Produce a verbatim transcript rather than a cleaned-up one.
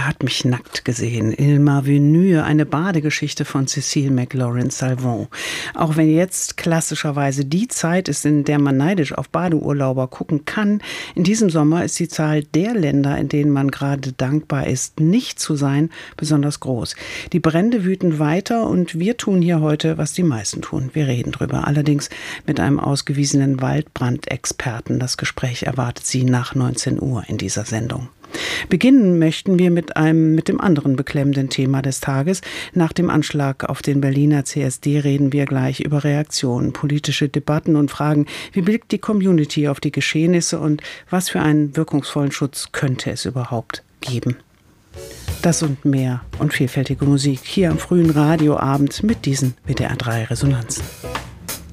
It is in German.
Er hat mich nackt gesehen. Il m'a vu nu, eine Badegeschichte von Cécile McLaurin-Salvant. Auch wenn jetzt klassischerweise die Zeit ist, in der man neidisch auf Badeurlauber gucken kann, in diesem Sommer ist die Zahl der Länder, in denen man gerade dankbar ist, nicht zu sein, besonders groß. Die Brände wüten weiter und wir tun hier heute, was die meisten tun. Wir reden drüber. Allerdings mit einem ausgewiesenen Waldbrandexperten. Das Gespräch erwartet Sie nach neunzehn Uhr in dieser Sendung. Beginnen möchten wir mit einem, mit dem anderen beklemmenden Thema des Tages. Nach dem Anschlag auf den Berliner C S D reden wir gleich über Reaktionen, politische Debatten und fragen, wie blickt die Community auf die Geschehnisse und was für einen wirkungsvollen Schutz könnte es überhaupt geben. Das und mehr und vielfältige Musik hier am frühen Radioabend mit diesen W D R drei Resonanzen.